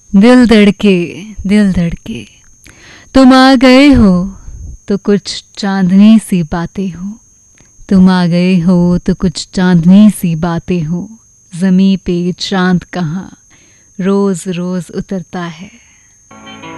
दिल धड़के तुम आ गए हो तो कुछ चांदनी सी बातें हो। तुम आ गए हो तो कुछ चांदनी सी बातें हो। ज़मीं पे चांद कहाँ रोज रोज उतरता है।